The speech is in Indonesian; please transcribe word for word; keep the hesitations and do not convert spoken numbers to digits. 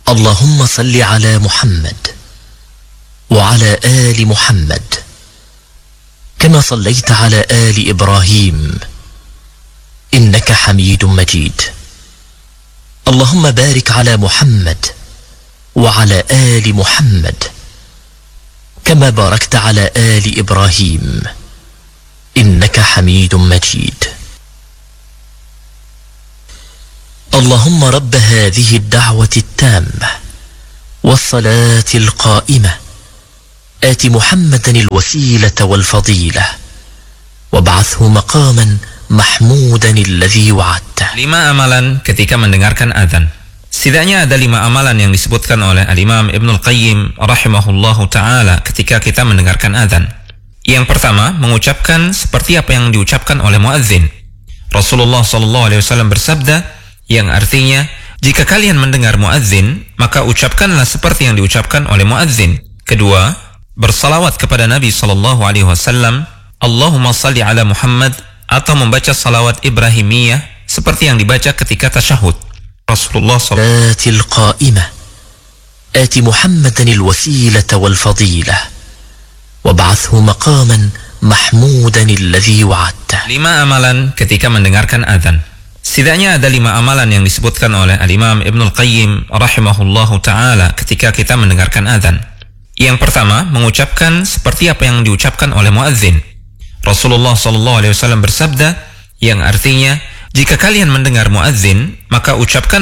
اللهم صل على محمد وعلى آل محمد كما صليت على آل إبراهيم إنك حميد مجيد. اللهم بارك على محمد وعلى آل محمد كما باركت على آل إبراهيم إنك حميد مجيد. اللهم رب هذه الدعوة التامة والصلاة القائمة آت محمدا الوسيلة والفضيلة وابعثه مقاما محمودا الذي وعدته. Lima amalan ketika mendengarkan azan. Setidaknya ada lima amalan yang disebutkan oleh Al-Imam Ibnul Qayyim rahimahullahu ta'ala ketika kita mendengarkan azan. Yang pertama, mengucapkan seperti apa yang diucapkan oleh muadzin. Rasulullah sallallahu alaihi wasallam bersabda, yang artinya, jika kalian mendengar muadzin, maka ucapkanlah seperti yang diucapkan oleh muadzin. Kedua, bersalawat kepada Nabi sallallahu alaihi wasallam, Allahumma salli ala Muhammad, atau membaca salawat Ibrahimiyah seperti yang dibaca ketika tasyahud. Rasulullah sallallahu alaihi wasallam آت محمدا الوسيلة والفضيلة وابعثه مقاما محمودا الذي وعدته. Lima amalan ketika mendengarkan azan. Setidaknya ada lima amalan yang disebutkan oleh Al-Imam Ibnul Qayyim rahimahullahu ta'ala ketika kita mendengarkan azan. Yang pertama, mengucapkan seperti apa yang diucapkan oleh muadzin. Rasulullah sallallahu alaihi wasallam bersabda, yang artinya, jika kalian mendengar muadzin, maka ucapkan